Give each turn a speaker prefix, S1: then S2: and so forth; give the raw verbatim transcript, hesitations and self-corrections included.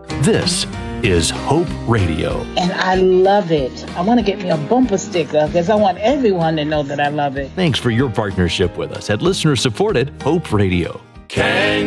S1: This is Hope Radio.
S2: And I love it. I want to get me a bumper sticker because I want everyone to know that I love it.
S1: Thanks for your partnership with us at listener-supported Hope Radio. Can